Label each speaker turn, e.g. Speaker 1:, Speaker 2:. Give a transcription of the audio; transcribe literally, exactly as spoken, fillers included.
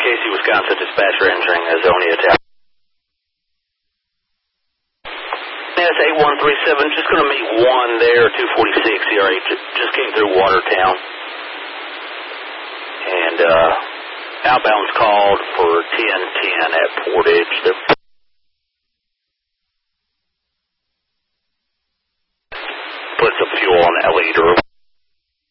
Speaker 1: Casey, Wisconsin dispatcher entering Azonia Town. S eight one three seven, just going to meet one there, two forty-six, C R A just came through Watertown. And uh, outbound's called for ten ten at Portage. They're put some fuel on that leader.